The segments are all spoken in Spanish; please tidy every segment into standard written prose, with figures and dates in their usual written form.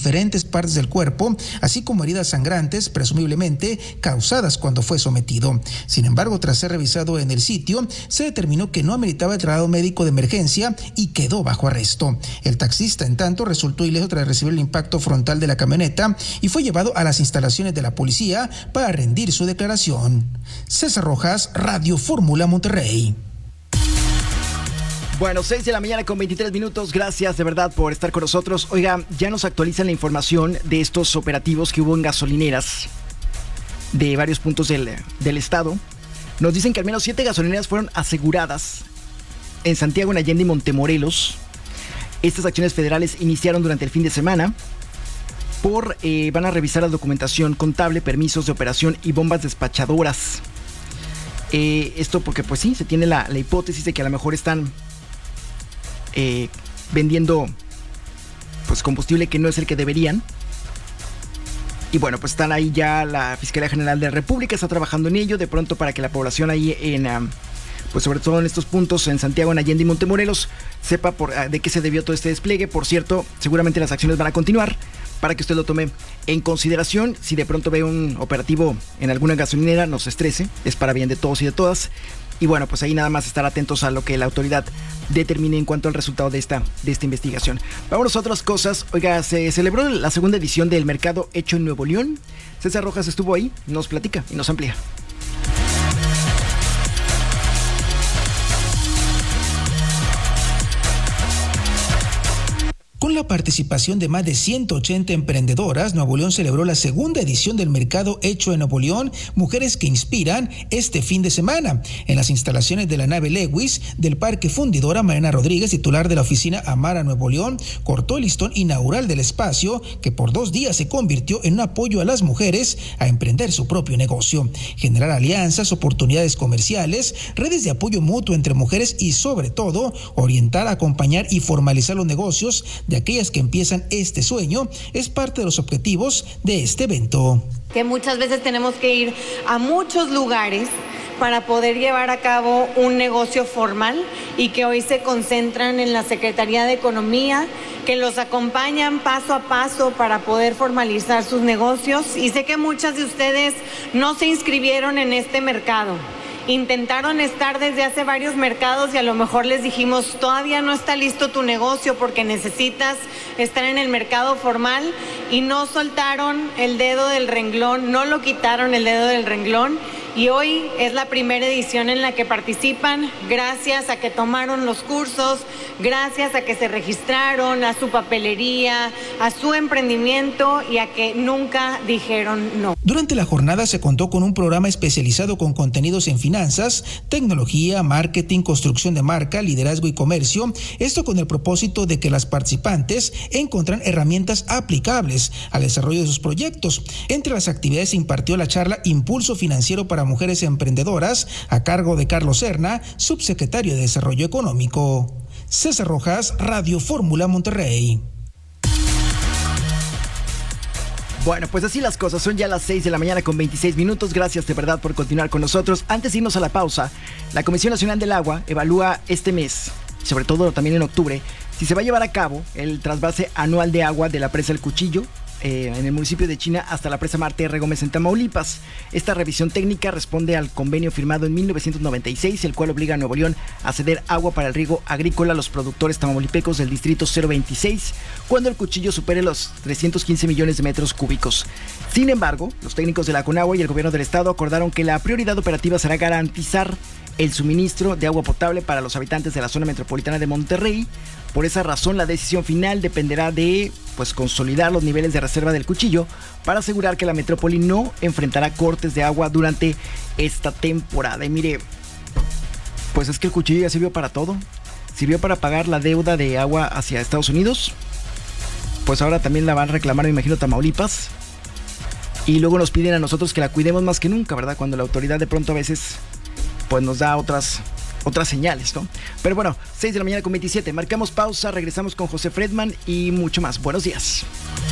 diferentes partes del cuerpo, así como heridas sangrantes, presumiblemente causadas cuando fue sometido. Sin embargo, tras ser revisado en el sitio, se determinó que no ameritaba el traslado médico de emergencia y quedó bajo arresto. El taxista, en tanto, resultó ileso tras recibir el impacto frontal de la camioneta y fue llevado a las instalaciones de la policía para rendir su declaración. César Rojas, Radio Fórmula Monterrey. Bueno, 6 de la mañana con 23 minutos. Gracias de verdad por estar con nosotros. Oiga, ya nos actualizan la información de estos operativos que hubo en gasolineras de varios puntos del estado. Nos dicen que al menos 7 gasolineras fueron aseguradas en Santiago, en Allende y Montemorelos. Estas acciones federales iniciaron durante el fin de semana. Van a revisar la documentación contable, permisos de operación y bombas despachadoras. Esto porque pues sí, se tiene la hipótesis de que a lo mejor están vendiendo pues combustible que no es el que deberían. Y bueno, pues están ahí ya, la Fiscalía General de la República está trabajando en ello, de pronto para que la población ahí pues sobre todo en estos puntos, en Santiago, en Allende y Montemorelos, sepa de qué se debió todo este despliegue. Por cierto, seguramente las acciones van a continuar para que usted lo tome en consideración. Si de pronto ve un operativo en alguna gasolinera, no se estrese, es para bien de todos y de todas. Y bueno, pues ahí nada más estar atentos a lo que la autoridad determine en cuanto al resultado de esta investigación. Vámonos a otras cosas. Oiga, se celebró la segunda edición del Mercado Hecho en Nuevo León. César Rojas estuvo ahí, nos platica y nos amplía. Con la participación de más de 180 emprendedoras, Nuevo León celebró la segunda edición del Mercado Hecho en Nuevo León, Mujeres que Inspiran, este fin de semana, en las instalaciones de la nave Lewis del Parque Fundidora. Mariana Rodríguez, titular de la oficina Amara Nuevo León, cortó el listón inaugural del espacio, que por 2 días se convirtió en un apoyo a las mujeres a emprender su propio negocio, generar alianzas, oportunidades comerciales, redes de apoyo mutuo entre mujeres y, sobre todo, orientar, acompañar y formalizar los negocios de aquellas que empiezan este sueño. Es parte de los objetivos de este evento. Que muchas veces tenemos que ir a muchos lugares para poder llevar a cabo un negocio formal y que hoy se concentran en la Secretaría de Economía, que los acompañan paso a paso para poder formalizar sus negocios. Y sé que muchas de ustedes no se inscribieron en este mercado. Intentaron estar desde hace varios mercados y a lo mejor les dijimos, todavía no está listo tu negocio porque necesitas estar en el mercado formal, y no soltaron el dedo del renglón, no lo quitaron el dedo del renglón. Y hoy es la primera edición en la que participan, gracias a que tomaron los cursos, gracias a que se registraron, a su papelería, a su emprendimiento y a que nunca dijeron no. Durante la jornada se contó con un programa especializado con contenidos en finanzas, tecnología, marketing, construcción de marca, liderazgo y comercio. Esto con el propósito de que las participantes encontraran herramientas aplicables al desarrollo de sus proyectos. Entre las actividades se impartió la charla Impulso Financiero para Mujeres Emprendedoras, a cargo de Carlos Serna, subsecretario de Desarrollo Económico. César Rojas, Radio Fórmula Monterrey. Bueno, pues así las cosas, son ya las 6 de la mañana con 26 minutos. Gracias de verdad por continuar con nosotros. Antes de irnos a la pausa, la Comisión Nacional del Agua evalúa este mes, sobre todo también en octubre, si se va a llevar a cabo el trasvase anual de agua de la presa El Cuchillo en el municipio de China hasta la presa Marte R. Gómez en Tamaulipas. Esta revisión técnica responde al convenio firmado en 1996, el cual obliga a Nuevo León a ceder agua para el riego agrícola a los productores tamaulipecos del distrito 026 cuando el Cuchillo supere los 315 millones de metros cúbicos. Sin embargo, los técnicos de la Conagua y el gobierno del estado acordaron que la prioridad operativa será garantizar el suministro de agua potable para los habitantes de la zona metropolitana de Monterrey. Por esa razón, la decisión final dependerá de consolidar los niveles de reserva del Cuchillo para asegurar que la metrópoli no enfrentará cortes de agua durante esta temporada. Y mire, pues es que el Cuchillo ya sirvió para todo. Sirvió para pagar la deuda de agua hacia Estados Unidos. Pues ahora también la van a reclamar, me imagino, Tamaulipas. Y luego nos piden a nosotros que la cuidemos más que nunca, ¿verdad? Cuando la autoridad de pronto a veces pues nos da otras señales, ¿no? Pero bueno, 6 de la mañana con 27. Marcamos pausa, regresamos con José Fredman y mucho más. Buenos días.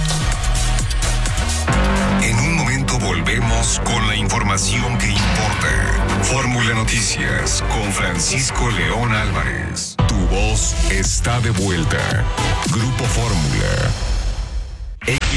En un momento volvemos con la información que importa. Fórmula Noticias con Francisco León Álvarez. Tu voz está de vuelta. Grupo Fórmula.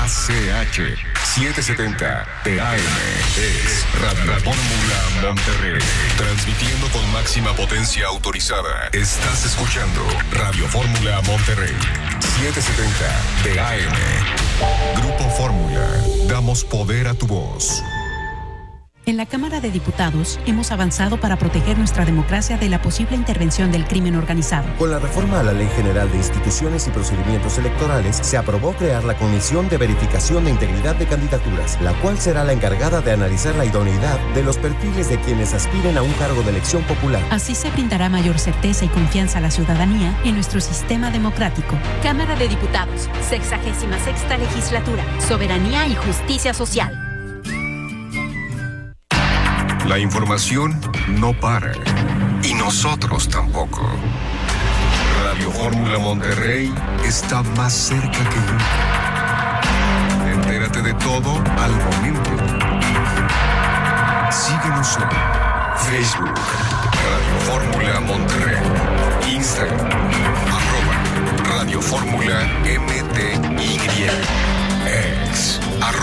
KCH 770 AM es Radio Fórmula Monterrey. Transmitiendo con máxima potencia autorizada. Estás escuchando Radio Fórmula Monterrey 770 AM. Grupo Fórmula. Damos poder a tu voz. En la Cámara de Diputados hemos avanzado para proteger nuestra democracia de la posible intervención del crimen organizado. Con la reforma a la Ley General de Instituciones y Procedimientos Electorales, se aprobó crear la Comisión de Verificación de Integridad de Candidaturas, la cual será la encargada de analizar la idoneidad de los perfiles de quienes aspiren a un cargo de elección popular. Así se brindará mayor certeza y confianza a la ciudadanía en nuestro sistema democrático. Cámara de Diputados, 66ª Legislatura, Soberanía y Justicia Social. La información no para. Y nosotros tampoco. Radio Fórmula Monterrey está más cerca que nunca. Entérate de todo al momento. Síguenos en Facebook, Radio Fórmula Monterrey, Instagram, @Radio Fórmula MTY, ex,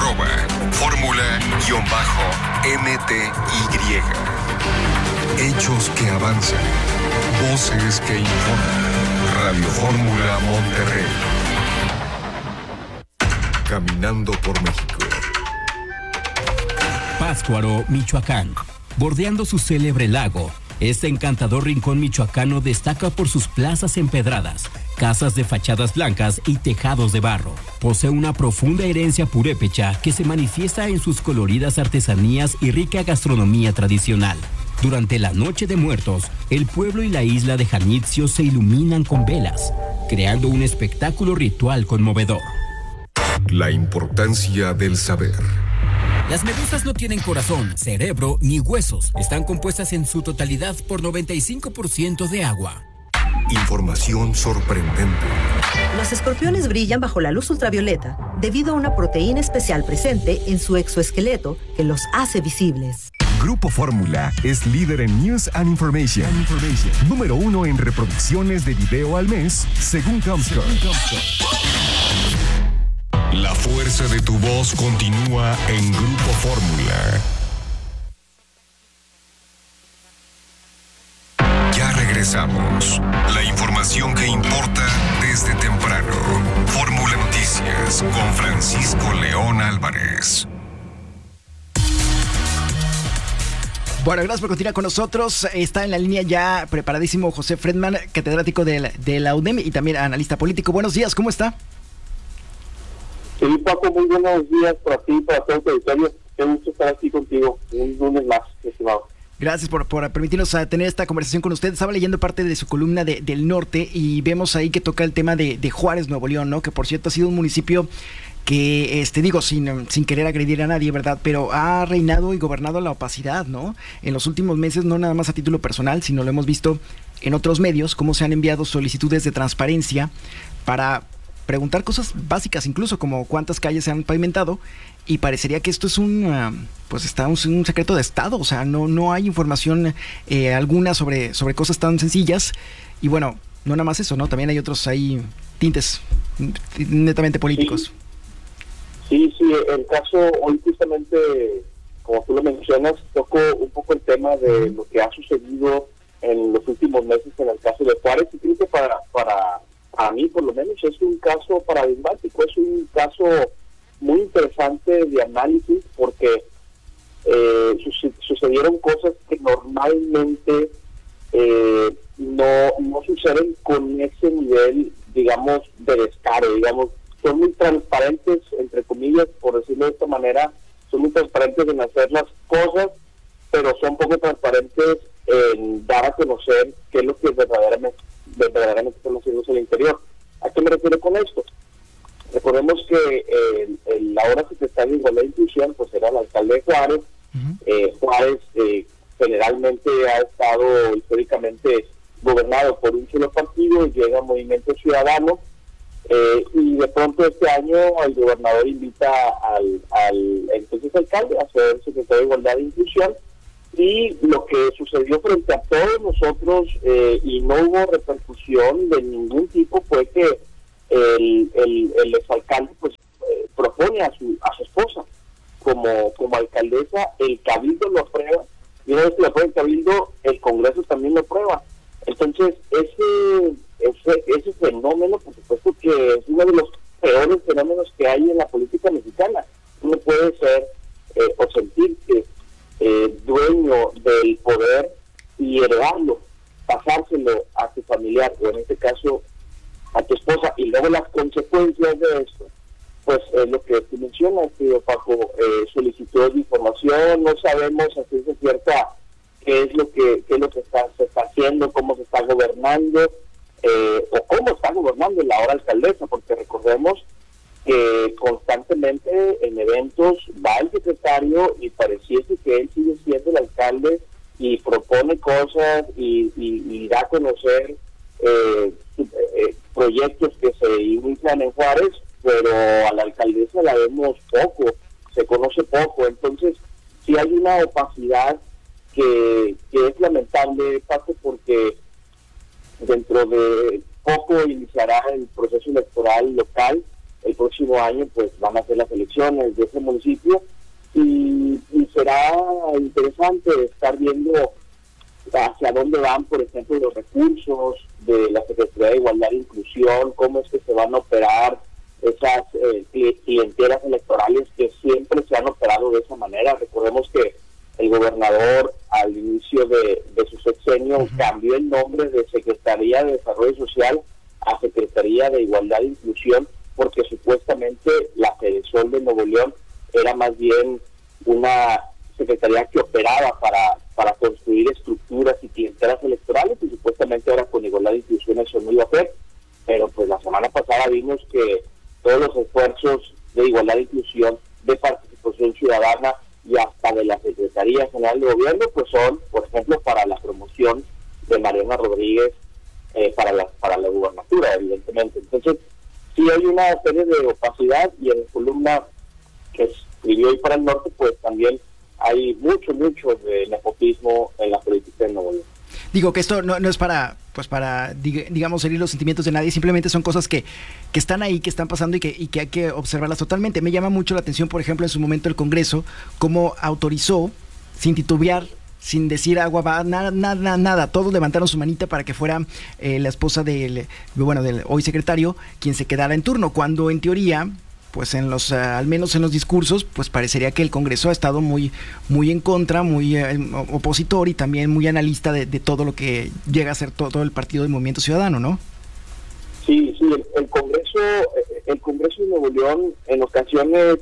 @Fórmula_MTY. Hechos que avanzan, voces que informan. Radio Fórmula Monterrey. Caminando por México. Pátzcuaro, Michoacán. Bordeando su célebre lago, este encantador rincón michoacano destaca por sus plazas empedradas, casas de fachadas blancas y tejados de barro. Posee una profunda herencia purépecha que se manifiesta en sus coloridas artesanías y rica gastronomía tradicional. Durante la Noche de Muertos, el pueblo y la isla de Janitzio se iluminan con velas, creando un espectáculo ritual conmovedor. La importancia del saber. Las medusas no tienen corazón, cerebro ni huesos. Están compuestas en su totalidad por 95% de agua. Información sorprendente. Los escorpiones brillan bajo la luz ultravioleta debido a una proteína especial presente en su exoesqueleto que los hace visibles. Grupo Fórmula es líder en News and Information. Número 1 en reproducciones de video al mes, según Comscore. La fuerza de tu voz continúa en Grupo Fórmula. Ya regresamos. La información que importa desde temprano. Fórmula Noticias con Francisco León Álvarez. Bueno, gracias por continuar con nosotros. Está en la línea ya preparadísimo José Fredman, catedrático de la UDEM y también analista político. Buenos días, ¿cómo está? Sí, Paco, muy buenos días para ti, para todo tu auditorio. Qué gusto estar aquí contigo un lunes más, estimado. Gracias por permitirnos tener esta conversación con usted. Estaba leyendo parte de su columna del norte y vemos ahí que toca el tema de Juárez, Nuevo León, ¿no? Que por cierto ha sido un municipio que, digo, sin querer agredir a nadie, ¿verdad? Pero ha reinado y gobernado la opacidad, ¿no? En los últimos meses, no nada más a título personal, sino lo hemos visto en otros medios, cómo se han enviado solicitudes de transparencia para preguntar cosas básicas, incluso como cuántas calles se han pavimentado, y parecería que esto es un secreto de Estado. O sea, no hay información alguna sobre cosas tan sencillas. Y bueno, no nada más eso, ¿no? También hay otros ahí tintes netamente políticos. Sí, el caso hoy justamente, como tú lo mencionas, tocó un poco el tema de lo que ha sucedido en los últimos meses en el caso de Juárez, y creo que para mí, por lo menos, es un caso paradigmático, es un caso muy interesante de análisis, porque sucedieron cosas que normalmente no suceden con ese nivel, digamos, de descaro, digamos. Son muy transparentes, entre comillas, por decirlo de esta manera, son muy transparentes en hacer las cosas, pero son poco transparentes en dar a conocer qué es lo que verdaderamente están haciendo en el interior. ¿A qué me refiero con esto? Recordemos que el ahora secretario de Igualdad e Inclusión pues era el alcalde de Juárez. Juárez generalmente ha estado históricamente gobernado por un solo partido, y llega Movimiento Ciudadano, y de pronto este año el gobernador invita al entonces alcalde a ser secretario de Igualdad e Inclusión, y lo que sucedió frente a todos nosotros, y no hubo repercusión de ningún tipo, fue que el exalcalde pues propone hay en la política mexicana. Uno puede ser o sentirse dueño del poder y heredarlo, pasárselo a tu familiar, o en este caso a tu esposa, y luego las consecuencias de esto, pues es lo que tú mencionas, que bajo solicitudes de información no sabemos a ciencia cierta qué es lo que se está haciendo, cómo se está gobernando, o cómo está gobernando la ahora alcaldesa, porque recordemos que constantemente en eventos va el secretario y pareciese que él sigue siendo el alcalde y propone cosas y da a conocer proyectos que se inician en Juárez, pero a la alcaldesa la vemos poco, se conoce poco. Entonces sí hay una opacidad que es lamentable, Paco, porque dentro de poco iniciará el proceso electoral local. El próximo año pues van a ser las elecciones de ese municipio y será interesante estar viendo hacia dónde van, por ejemplo, los recursos de la Secretaría de Igualdad e Inclusión, cómo es que se van a operar esas clientelas electorales que siempre se han operado de esa manera. Recordemos que el gobernador al inicio de su sexenio cambió el nombre de Secretaría de Desarrollo Social a Secretaría de Igualdad e Inclusión, porque supuestamente la Fedesol de Nuevo León era más bien una secretaría que operaba para construir estructuras y clientelas electorales, y supuestamente ahora con Igualdad e Inclusión eso no iba a hacer, pero pues la semana pasada vimos que todos los esfuerzos de Igualdad e Inclusión, de participación ciudadana y hasta de la Secretaría General de Gobierno, pues son, por ejemplo, para la promoción de Mariana Rodríguez para la gubernatura, evidentemente. Entonces, sí hay una serie de opacidad, y en la columna que escribió hoy para el norte, pues también hay mucho de nepotismo en la política de Nuevo León. Digo que esto no es para digamos, herir los sentimientos de nadie, simplemente son cosas que están ahí, que están pasando y que hay que observarlas totalmente. Me llama mucho la atención, por ejemplo, en su momento el Congreso, cómo autorizó, sin titubear, sin decir agua va, nada, todos levantaron su manita para que fuera la esposa del hoy secretario quien se quedara en turno, cuando en teoría, pues al menos en los discursos, pues parecería que el Congreso ha estado muy en contra, muy opositor y también muy analista de todo lo que llega a ser todo el partido del Movimiento Ciudadano, ¿no? Sí, el Congreso de Nuevo León en ocasiones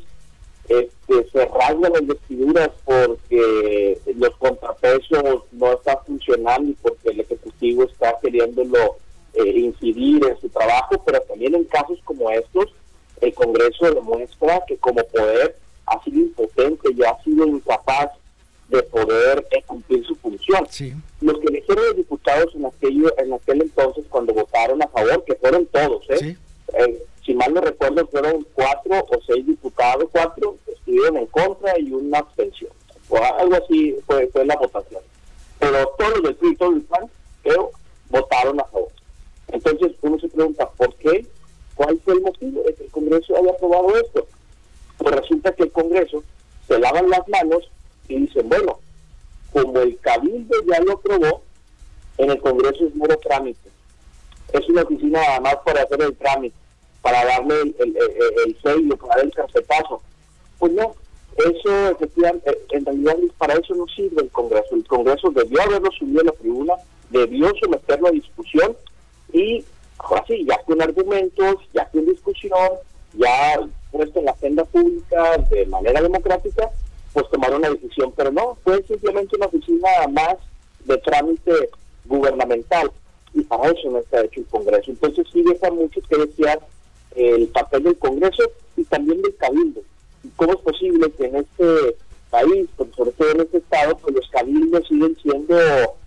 se rasgan las vestiduras porque los contrapesos no están funcionando y porque el Ejecutivo está queriéndolo incidir en su trabajo, pero también en casos como estos, el Congreso demuestra que como poder ha sido impotente y ha sido incapaz de poder cumplir su función. Sí. Los que eligieron los diputados en aquel entonces, cuando votaron a favor, que fueron todos, sí. Si mal no recuerdo, fueron 4 o 6 diputados, 4 estuvieron en contra y una abstención, o algo así fue la votación. Pero todos los del PRI y todos los del PAN, creo, votaron a favor. Entonces uno se pregunta, ¿por qué? ¿Cuál fue el motivo de que el Congreso haya aprobado esto? Pues resulta que el Congreso se lavan las manos y dicen, bueno, como el Cabildo ya lo aprobó, en el Congreso es mero trámite. Es una oficina nada más para hacer el trámite, para darle el sello, para dar el carpetazo. Pues no, eso efectivamente, en realidad para eso no sirve el Congreso. El Congreso debió haberlo subido a la tribuna, debió someterlo a discusión y ahora sí, ya con argumentos, ya con discusión, ya puesto en la agenda pública de manera democrática, pues tomaron una decisión, pero no, fue simplemente una oficina más de trámite gubernamental, y para eso no está hecho el Congreso. Entonces sí deja mucho que desear el papel del Congreso y también del Cabildo. ¿Cómo es posible que en este país, pues sobre todo en este estado, pues los cabildos siguen siendo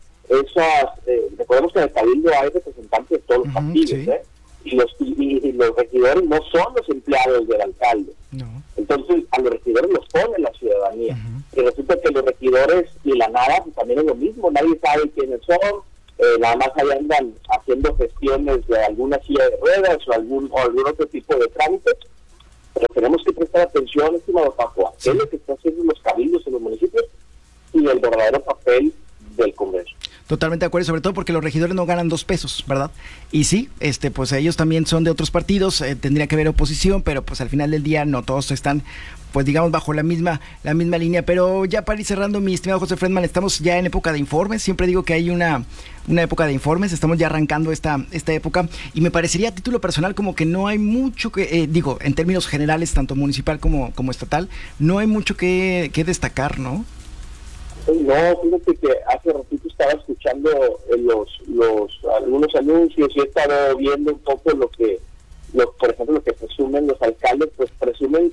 recordemos que en el Cabildo hay representantes de todos los partidos, sí. Y los regidores no son los empleados del alcalde. No. Entonces a los regidores los pone la ciudadanía. Y resulta que los regidores y la nada pues, también es lo mismo, nadie sabe quiénes son, nada más ahí andan haciendo gestiones de alguna silla de ruedas o algún otro tipo de trámites. Pero tenemos que prestar atención, estimado Paco, a qué es lo que están haciendo los cabildos en los municipios y el verdadero papel del Congreso. Totalmente de acuerdo, sobre todo porque los regidores no ganan 2 pesos, ¿verdad? Y sí, pues ellos también son de otros partidos, tendría que haber oposición, pero pues al final del día no todos están, pues digamos, bajo la misma línea. Pero ya para ir cerrando, mi estimado José Fredman, estamos ya en época de informes. Siempre digo que hay una época de informes, estamos ya arrancando esta época, y me parecería a título personal como que no hay mucho que, digo, en términos generales, tanto municipal como estatal, no hay mucho que destacar, ¿no? No, fíjate que hace ratito estaba escuchando algunos anuncios y he estado viendo un poco por ejemplo, lo que presumen los alcaldes, pues presumen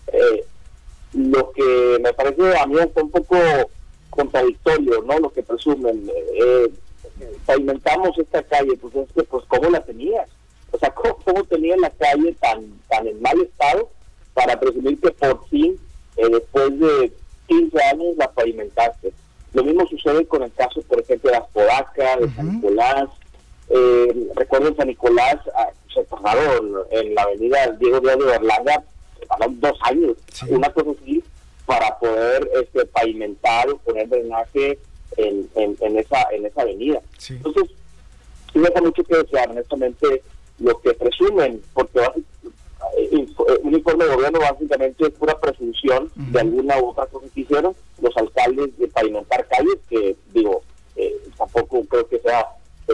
lo que me parece a mí un poco contradictorio, ¿no? Lo que presumen, pavimentamos esta calle, pues es que, pues, ¿cómo la tenías? O sea, ¿cómo tenía la calle tan en mal estado para presumir que por fin, después de 15 años, la pavimentaste? Lo mismo sucede con el caso, por ejemplo, de Apodaca, de San Nicolás. Recuerdo en San Nicolás, se tardaron en la avenida Diego Díaz de Berlanga, tardaron 2 años, una cosa así, para poder pavimentar o poner drenaje en esa avenida. Sí. Entonces, sí deja mucho que desear, honestamente, lo que presumen, porque un informe de gobierno básicamente es pura presunción de alguna u otra cosa que hicieron los alcaldes de pavimentar calles, que digo, tampoco creo que sea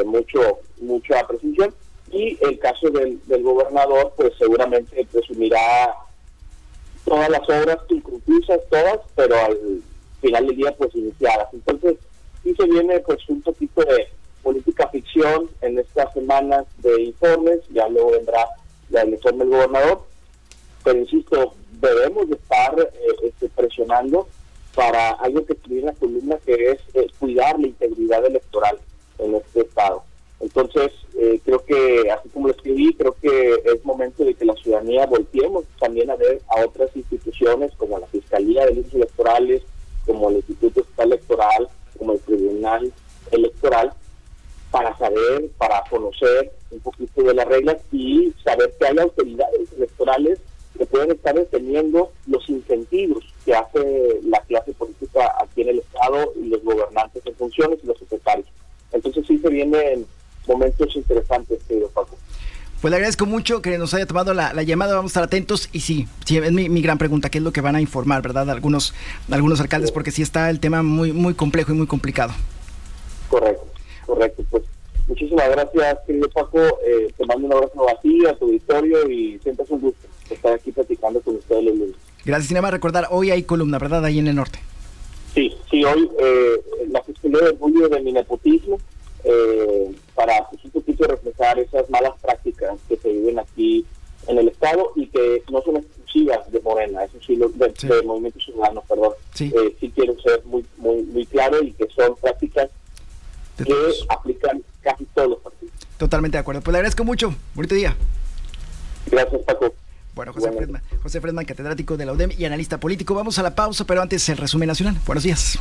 mucha presunción. Y el caso del gobernador, pues seguramente presumirá todas las obras inconclusas, todas, pero al final del día pues iniciadas. Entonces sí se viene pues un poquito de política ficción en estas semanas de informes, ya luego vendrá el informe del gobernador, pero insisto, debemos de estar presionando para algo que escribí en la columna, que es cuidar la integridad electoral en este estado. Entonces, creo que, así como lo escribí, creo que es momento de que la ciudadanía volteemos también a ver a otras instituciones como la Fiscalía de Delitos Electorales, como el Instituto Estatal Electoral, como el Tribunal Electoral, para saber, para conocer un poquito de las reglas y saber que hay autoridades electorales que pueden estar deteniendo los incentivos que hace la clase política aquí en el Estado y los gobernantes en funciones y los secretarios. Entonces sí se vienen momentos interesantes, querido Paco. Pues le agradezco mucho que nos haya tomado la llamada, vamos a estar atentos. Y sí, es mi gran pregunta, ¿qué es lo que van a informar, verdad? Algunos alcaldes, porque sí está el tema muy, muy complejo y muy complicado. Correcto. Pues muchísimas gracias, querido Paco. Te mando un abrazo a ti, a tu auditorio, y siempre es un gusto estar aquí platicando con ustedes los lunes. Gracias. Sin más, recordar, hoy hay columna, ¿verdad? Ahí en el norte. Sí, hoy la Fiscalía de Orgullo de mi nepotismo, para pues, un poquito reflejar esas malas prácticas que se viven aquí en el Estado y que no son exclusivas de Morena, eso sí, de Movimiento Ciudadano, perdón. Sí quiero ser muy claro, y que son prácticas que aplican casi todos los partidos. Totalmente de acuerdo. Pues le agradezco mucho. Bonito día. Gracias, Paco. Bueno, José Fredman, catedrático de la UDEM y analista político. Vamos a la pausa, pero antes el resumen nacional. Buenos días.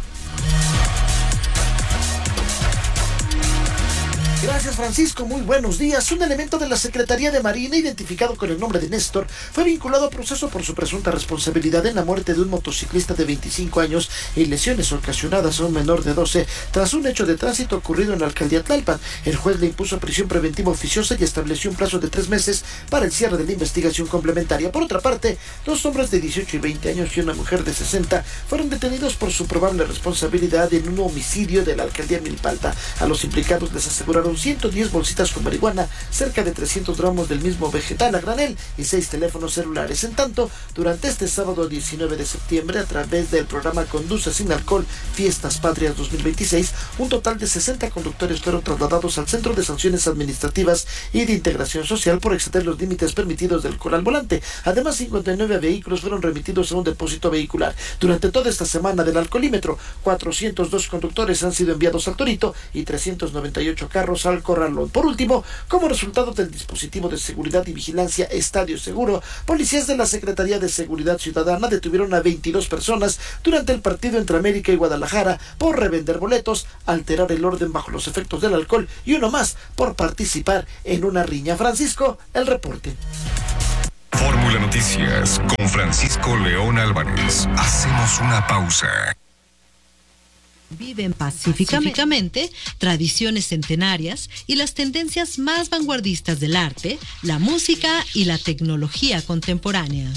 Gracias, Francisco. Muy buenos días. Un elemento de la Secretaría de Marina, identificado con el nombre de Néstor, fue vinculado a proceso por su presunta responsabilidad en la muerte de un motociclista de 25 años y lesiones ocasionadas a un menor de 12 tras un hecho de tránsito ocurrido en la alcaldía Tlalpan. El juez le impuso prisión preventiva oficiosa y estableció un plazo de 3 meses para el cierre de la investigación complementaria. Por otra parte, 2 hombres de 18 y 20 años y una mujer de 60 fueron detenidos por su probable responsabilidad en un homicidio de la alcaldía Milpalta. A los implicados les aseguraron 110 bolsitas con marihuana, cerca de 300 gramos del mismo vegetal a granel y 6 teléfonos celulares. En tanto, durante este sábado 19 de septiembre, a través del programa Conduce Sin Alcohol Fiestas Patrias 2026, un total de 60 conductores fueron trasladados al Centro de Sanciones Administrativas y de Integración Social por exceder los límites permitidos del alcohol al volante. Además, 59 vehículos fueron remitidos a un depósito vehicular. Durante toda esta semana del alcoholímetro, 402 conductores han sido enviados al Torito y 398 carros al Corralón. Por último, como resultado del dispositivo de seguridad y vigilancia Estadio Seguro, policías de la Secretaría de Seguridad Ciudadana detuvieron a 22 personas durante el partido entre América y Guadalajara por revender boletos, alterar el orden bajo los efectos del alcohol y uno más por participar en una riña. Francisco, el reporte. Fórmula Noticias con Francisco León Álvarez. Hacemos una pausa. Viven pacíficamente tradiciones centenarias y las tendencias más vanguardistas del arte, la música y la tecnología contemporánea.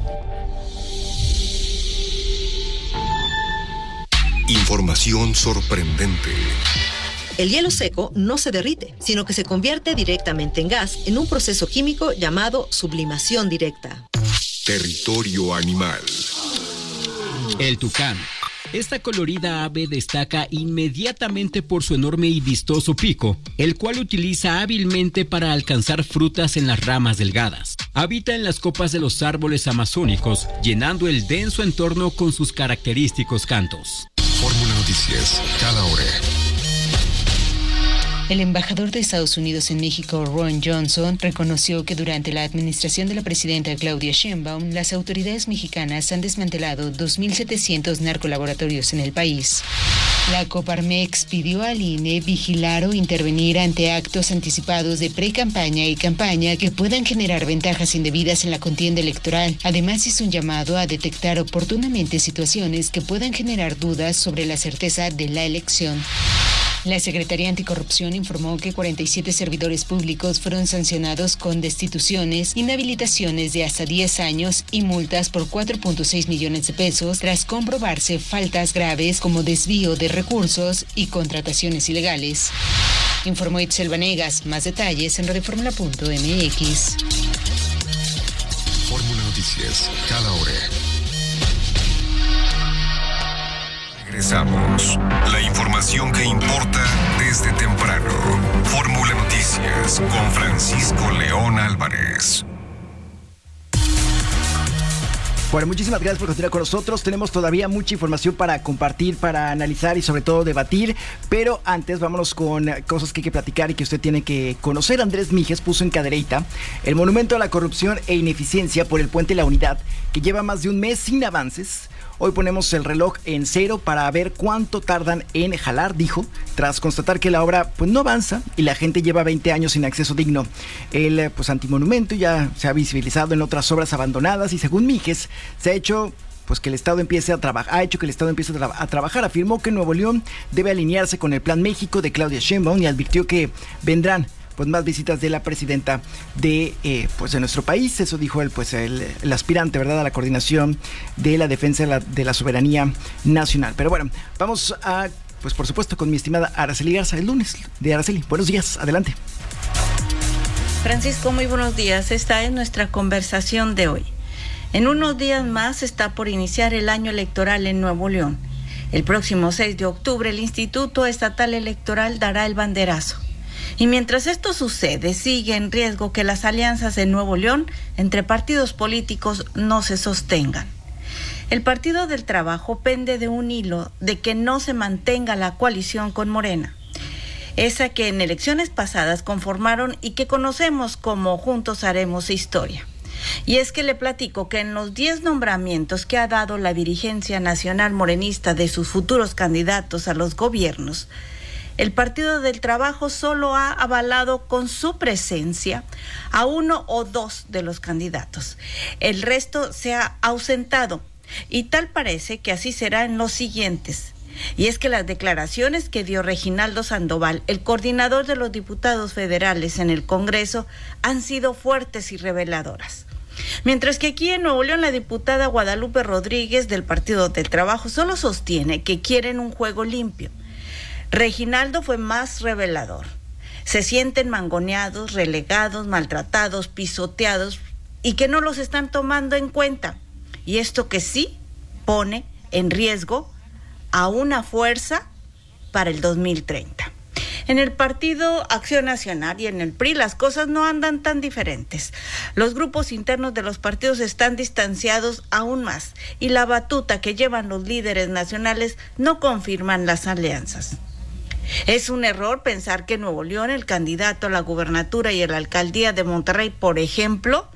Información sorprendente. El hielo seco no se derrite, sino que se convierte directamente en gas en un proceso químico llamado sublimación directa. Territorio animal. El tucán. Esta colorida ave destaca inmediatamente por su enorme y vistoso pico, el cual utiliza hábilmente para alcanzar frutas en las ramas delgadas. Habita en las copas de los árboles amazónicos, llenando el denso entorno con sus característicos cantos. Fórmula Noticias, cada hora. El embajador de Estados Unidos en México, Ron Johnson, reconoció que durante la administración de la presidenta Claudia Sheinbaum, las autoridades mexicanas han desmantelado 2.700 narcolaboratorios en el país. La Coparmex pidió al INE vigilar o intervenir ante actos anticipados de pre-campaña y campaña que puedan generar ventajas indebidas en la contienda electoral. Además, hizo un llamado a detectar oportunamente situaciones que puedan generar dudas sobre la certeza de la elección. La Secretaría Anticorrupción informó que 47 servidores públicos fueron sancionados con destituciones, inhabilitaciones de hasta 10 años y multas por 4.6 millones de pesos tras comprobarse faltas graves como desvío de recursos y contrataciones ilegales. Informó Itzel Vanegas. Más detalles en radioformula.mx. Fórmula Noticias, cada hora. Regresamos. La información que importa desde temprano. Fórmula Noticias con Francisco León Álvarez. Bueno, muchísimas gracias por continuar con nosotros. Tenemos todavía mucha información para compartir, para analizar y sobre todo debatir. Pero antes vámonos con cosas que hay que platicar y que usted tiene que conocer. Andrés Mijes puso en Cadereyta el monumento a la corrupción e ineficiencia por el puente La Unidad, que lleva más de un mes sin avances. Hoy ponemos el reloj en cero para ver cuánto tardan en jalar, dijo, tras constatar que la obra pues no avanza y la gente lleva 20 años sin acceso digno. El antimonumento ya se ha visibilizado en otras obras abandonadas y según Mijes se ha hecho pues que el Estado empiece a trabajar, Afirmó que Nuevo León debe alinearse con el Plan México de Claudia Sheinbaum y advirtió que vendrán pues más visitas de la presidenta de nuestro país. Eso dijo el aspirante, ¿verdad?, a la coordinación de la defensa de la soberanía nacional. Pero bueno, vamos a, pues por supuesto, con mi estimada Araceli Garza, el lunes de Araceli. Buenos días, adelante. Francisco, muy buenos días. Esta es nuestra conversación de hoy. En unos días más está por iniciar el año electoral en Nuevo León. El próximo 6 de octubre el Instituto Estatal Electoral dará el banderazo. Y mientras esto sucede, sigue en riesgo que las alianzas en Nuevo León entre partidos políticos no se sostengan. El Partido del Trabajo pende de un hilo de que no se mantenga la coalición con Morena, esa que en elecciones pasadas conformaron y que conocemos como Juntos Haremos Historia. Y es que le platico que en los 10 nombramientos que ha dado la dirigencia nacional morenista de sus futuros candidatos a los gobiernos, el Partido del Trabajo solo ha avalado con su presencia a 1 o 2 de los candidatos. El resto se ha ausentado y tal parece que así será en los siguientes. Y es que las declaraciones que dio Reginaldo Sandoval, el coordinador de los diputados federales en el Congreso, han sido fuertes y reveladoras. Mientras que aquí en Nuevo León la diputada Guadalupe Rodríguez del Partido del Trabajo solo sostiene que quieren un juego limpio. Reginaldo fue más revelador. Se sienten mangoneados, relegados, maltratados, pisoteados y que no los están tomando en cuenta. Y esto que sí pone en riesgo a una fuerza para el 2030. En el Partido Acción Nacional y en el PRI las cosas no andan tan diferentes. Los grupos internos de los partidos están distanciados aún más y la batuta que llevan los líderes nacionales no confirman las alianzas. Es un error pensar que en Nuevo León el candidato a la gubernatura y a la alcaldía de Monterrey, por ejemplo,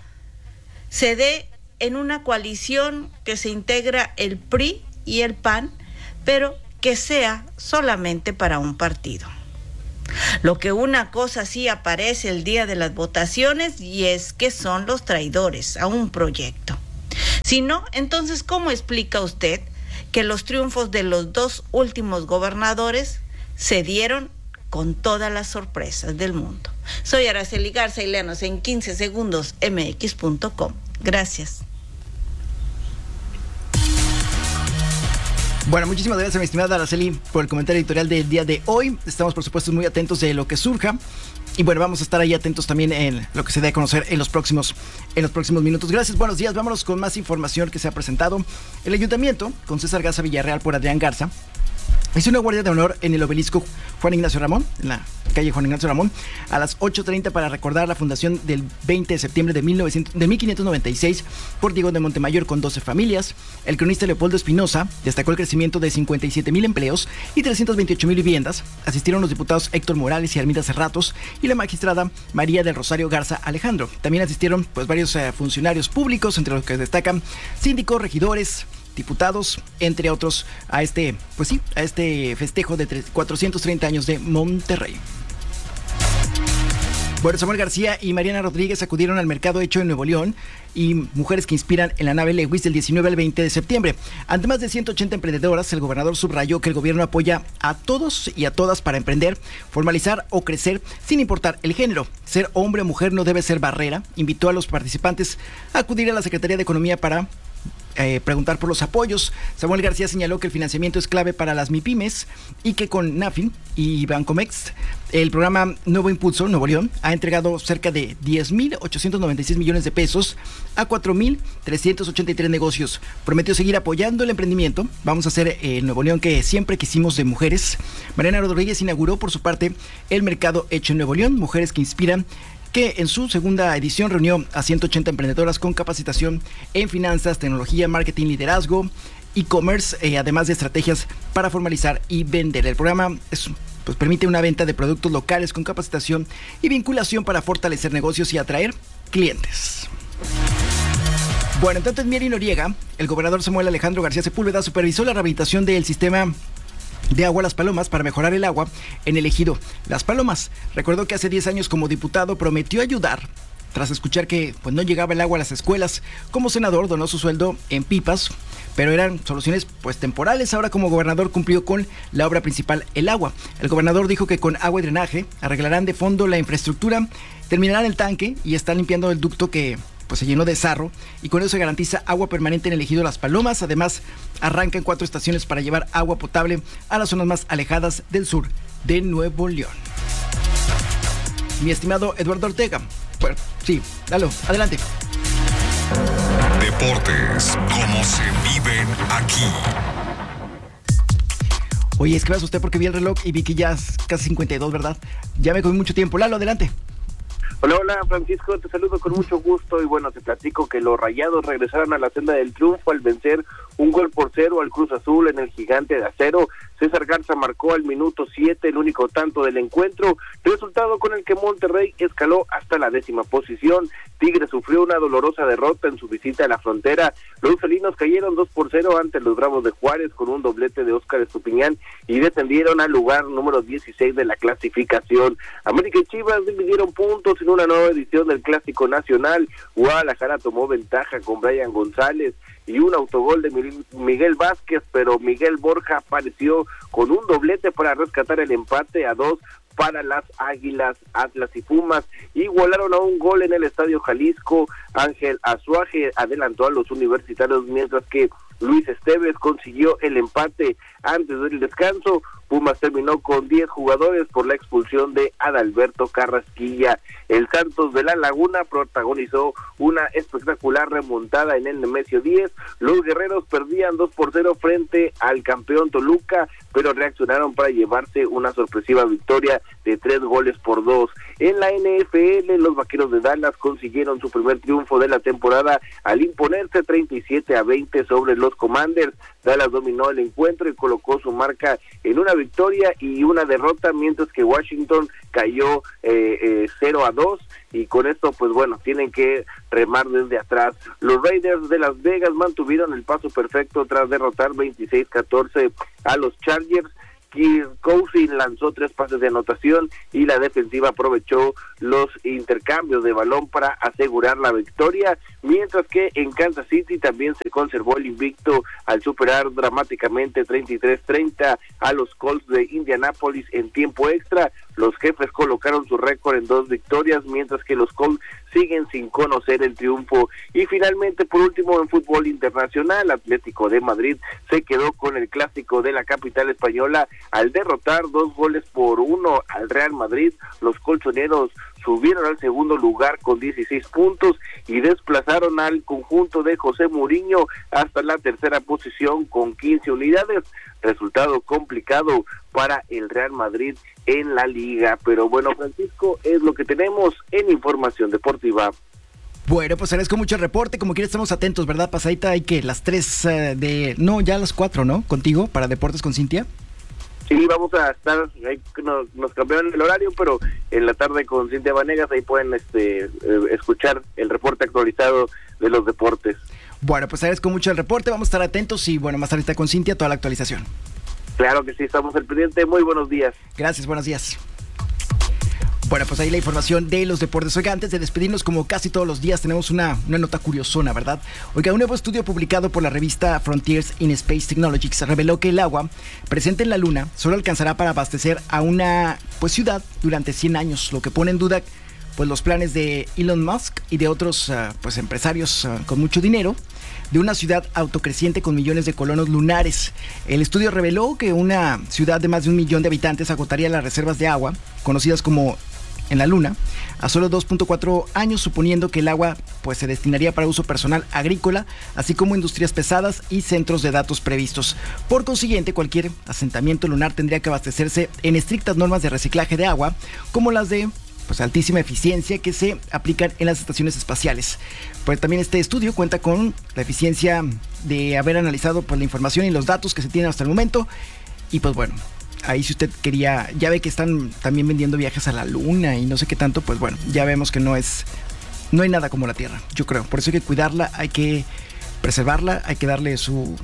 se dé en una coalición que se integra el PRI y el PAN, pero que sea solamente para un partido. Lo que una cosa sí aparece el día de las votaciones y es que son los traidores a un proyecto. Si no, entonces, ¿cómo explica usted que los triunfos de los 2 últimos gobernadores se dieron con todas las sorpresas del mundo. Soy Araceli Garza y léanos en 15 segundos mx.com. Gracias. Bueno, muchísimas gracias, mi estimada Araceli, por el comentario editorial del día de hoy. Estamos, por supuesto, muy atentos de lo que surja. Y bueno, vamos a estar ahí atentos también en lo que se dé a conocer en los próximos minutos. Gracias, buenos días. Vámonos con más información que se ha presentado. El Ayuntamiento, con César Garza Villarreal por Adrián Garza, hizo una guardia de honor en el obelisco Juan Ignacio Ramón, en la calle Juan Ignacio Ramón, a las 8:30 para recordar la fundación del 20 de septiembre de 1596 por Diego de Montemayor con 12 familias. El cronista Leopoldo Espinosa destacó el crecimiento de 57,000 empleos y 328,000 viviendas. Asistieron los diputados Héctor Morales y Arminda Cerratos y la magistrada María del Rosario Garza Alejandro. También asistieron varios funcionarios públicos, entre los que destacan síndicos, regidores, diputados, entre otros, a este festejo de 430 años de Monterrey. Bueno, Samuel García y Mariana Rodríguez acudieron al mercado hecho en Nuevo León y Mujeres que Inspiran en la nave Lewis del 19 al 20 de septiembre. Ante más de 180 emprendedoras, el gobernador subrayó que el gobierno apoya a todos y a todas para emprender, formalizar o crecer sin importar el género. Ser hombre o mujer no debe ser barrera. Invitó a los participantes a acudir a la Secretaría de Economía para preguntar por los apoyos. Samuel García señaló que el financiamiento es clave para las MIPYMES y que con NAFIN y Bancomext, el programa Nuevo Impulso Nuevo León ha entregado cerca de 10,896 millones de pesos a 4,383 negocios. Prometió seguir apoyando el emprendimiento. Vamos a hacer el Nuevo León que siempre quisimos de mujeres. Mariana Rodríguez inauguró por su parte el mercado hecho en Nuevo León, Mujeres que Inspiran, que en su segunda edición reunió a 180 emprendedoras con capacitación en finanzas, tecnología, marketing, liderazgo, e-commerce, además de estrategias para formalizar y vender. El programa permite una venta de productos locales con capacitación y vinculación para fortalecer negocios y atraer clientes. Bueno, en tanto en Mier y Noriega, el gobernador Samuel Alejandro García Sepúlveda supervisó la rehabilitación del sistema de agua Las Palomas para mejorar el agua en el ejido Las Palomas. Recordó que hace 10 años como diputado prometió ayudar tras escuchar que no llegaba el agua a las escuelas. Como senador donó su sueldo en pipas, pero eran soluciones temporales. Ahora como gobernador cumplió con la obra principal, el agua. El gobernador dijo que con agua y drenaje arreglarán de fondo la infraestructura, terminarán el tanque y están limpiando el ducto que se llenó de sarro, y con eso se garantiza agua permanente en el ejido Las Palomas. Además, arrancan 4 estaciones para llevar agua potable a las zonas más alejadas del sur de Nuevo León. Mi estimado Eduardo Ortega. Bueno, sí, dalo, adelante. Deportes, como se viven aquí. Oye, es que me asusté porque vi el reloj y vi que ya es casi 52, ¿verdad? Ya me comí mucho tiempo. Lalo, adelante. Hola Francisco, te saludo con mucho gusto y bueno, te platico que los Rayados regresaron a la senda del triunfo al vencer 1-0 al Cruz Azul en el Gigante de Acero. César Garza marcó al minuto 7 el único tanto del encuentro, resultado con el que Monterrey escaló hasta la 10ª posición. Tigres sufrió una dolorosa derrota en su visita a la frontera. Los felinos cayeron 2-0 ante los Bravos de Juárez con un doblete de Óscar Estupiñán y descendieron al lugar número 16 de la clasificación. América y Chivas dividieron puntos en una nueva edición del Clásico Nacional. Guadalajara tomó ventaja con Brian González y un autogol de Miguel Vázquez, pero Miguel Borja apareció con un doblete para rescatar el empate a 2 para las Águilas. Atlas y Pumas igualaron a un gol en el Estadio Jalisco. Ángel Azuaje adelantó a los universitarios, mientras que Luis Esteves consiguió el empate antes del descanso. Pumas terminó con 10 jugadores por la expulsión de Adalberto Carrasquilla. El Santos de la Laguna protagonizó una espectacular remontada en el Nemesio 10. Los guerreros perdían 2-0 frente al campeón Toluca, pero reaccionaron para llevarse una sorpresiva victoria de 3-2. En la NFL, los Vaqueros de Dallas consiguieron su primer triunfo de la temporada al imponerse 37-20 sobre los Commanders. Dallas dominó el encuentro y colocó su marca en una victoria y una derrota, mientras que Washington cayó 0-2, y con esto tienen que remar desde atrás. Los Raiders de Las Vegas mantuvieron el paso perfecto tras derrotar 26-14 a los Chargers, Cousin lanzó 3 pases de anotación y la defensiva aprovechó los intercambios de balón para asegurar la victoria, mientras que en Kansas City también se conservó el invicto al superar dramáticamente 33-30 a los Colts de Indianápolis en tiempo extra. Los Jefes colocaron su récord en 2 victorias, mientras que los Colts siguen sin conocer el triunfo. Y finalmente, por último, en fútbol internacional, Atlético de Madrid se quedó con el clásico de la capital española al derrotar 2-1 al Real Madrid. Los colchoneros subieron al segundo lugar con 16 puntos y desplazaron al conjunto de José Mourinho hasta la tercera posición con 15 unidades. Resultado complicado para el Real Madrid en la liga. Pero bueno, Francisco, es lo que tenemos en información deportiva. Bueno, pues agradezco mucho el reporte. Como quiera, estamos atentos, ¿verdad? Pasadita, hay que las 3 no, ya las 4, ¿no? Contigo, para Deportes con Cintia. Sí, vamos a estar, nos cambiaron el horario, pero en la tarde con Cintia Vanegas, ahí pueden escuchar el reporte actualizado de los deportes. Bueno, pues agradezco mucho el reporte, vamos a estar atentos y bueno, más tarde con Cintia toda la actualización. Claro que sí, estamos al pendiente. Muy buenos días. Gracias, buenos días. Bueno, pues ahí la información de los deportes. Oiga, antes de despedirnos, como casi todos los días, tenemos una nota curiosona, ¿verdad? Oiga, un nuevo estudio publicado por la revista Frontiers in Space Technologies reveló que el agua presente en la Luna solo alcanzará para abastecer a una ciudad durante 100 años, lo que pone en duda pues los planes de Elon Musk y de otros empresarios con mucho dinero de una ciudad autocreciente con millones de colonos lunares. El estudio reveló que una ciudad de más de 1 millón de habitantes agotaría las reservas de agua, conocidas como en la Luna, a solo 2.4 años, suponiendo que el agua pues se destinaría para uso personal agrícola, así como industrias pesadas y centros de datos previstos. Por consiguiente, cualquier asentamiento lunar tendría que abastecerse en estrictas normas de reciclaje de agua, como las de altísima eficiencia que se aplican en las estaciones espaciales. Pues también este estudio cuenta con la eficiencia de haber analizado la información y los datos que se tienen hasta el momento. Y pues bueno, ahí si usted quería, ya ve que están también vendiendo viajes a la Luna y no sé qué tanto, pues bueno, ya vemos que no hay nada como la Tierra, yo creo. Por eso hay que cuidarla, hay que preservarla, hay que darle su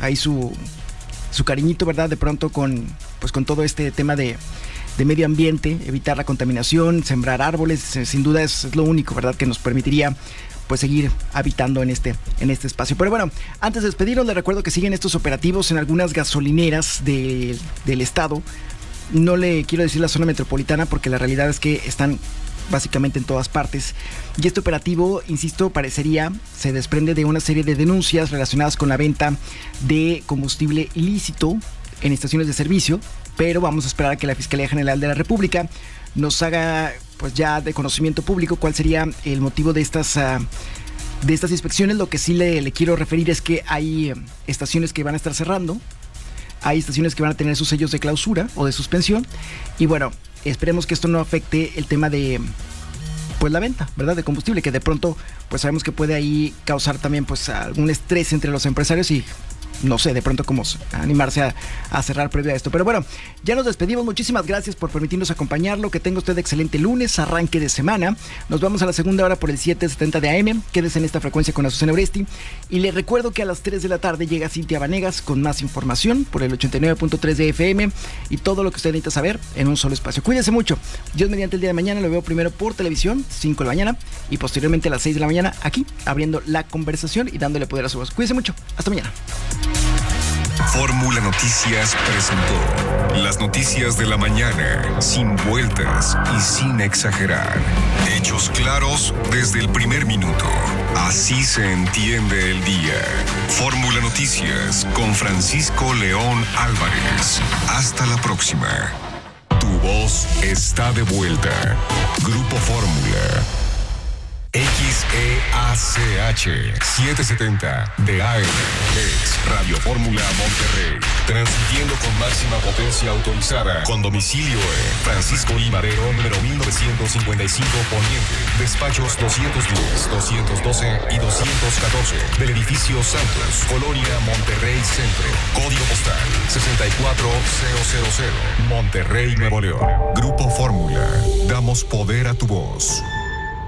cariñito, ¿verdad? De pronto con todo este tema de medio ambiente, evitar la contaminación, sembrar árboles, sin duda es lo único, ¿verdad?, que nos permitiría pues seguir habitando en este espacio. Pero bueno, antes de despedirnos, les recuerdo que siguen estos operativos en algunas gasolineras del estado. No le quiero decir la zona metropolitana porque la realidad es que están básicamente en todas partes. Y este operativo, insisto, se desprende de una serie de denuncias relacionadas con la venta de combustible ilícito en estaciones de servicio, pero vamos a esperar a que la Fiscalía General de la República nos haga pues ya de conocimiento público cuál sería el motivo de estas inspecciones. Lo que sí le quiero referir es que hay estaciones que van a estar cerrando, hay estaciones que van a tener sus sellos de clausura o de suspensión, y bueno, esperemos que esto no afecte el tema de pues la venta, ¿verdad?, de combustible, que de pronto pues sabemos que puede ahí causar también pues algún estrés entre los empresarios y no sé, de pronto cómo animarse a cerrar previo a esto. Pero bueno, ya nos despedimos. Muchísimas gracias por permitirnos acompañarlo. Que tenga usted excelente lunes, arranque de semana. Nos vamos a la segunda hora por el 770 de AM. Quédese en esta frecuencia con Azucena Oresti. Y le recuerdo que a las 3 de la tarde llega Cintia Vanegas con más información por el 89.3 de FM y todo lo que usted necesita saber en un solo espacio. Cuídese mucho. Dios mediante, el día de mañana lo veo primero por televisión, 5 de la mañana, y posteriormente a las 6 de la mañana aquí, abriendo la conversación y dándole poder a su voz. Cuídese mucho. Hasta mañana. Fórmula Noticias presentó las noticias de la mañana, sin vueltas y sin exagerar. Hechos claros desde el primer minuto. Así se entiende el día. Fórmula Noticias con Francisco León Álvarez. Hasta la próxima. Tu voz está de vuelta. Grupo Fórmula. XEACH 770 de AM es Radio Fórmula Monterrey, transmitiendo con máxima potencia autorizada, con domicilio en Francisco I. Madero, número 1955 Poniente, despachos 210, 212 y 214 del edificio Santos, Colonia Monterrey Centro, código postal 64000, Monterrey, Nuevo León. Grupo Fórmula, damos poder a tu voz.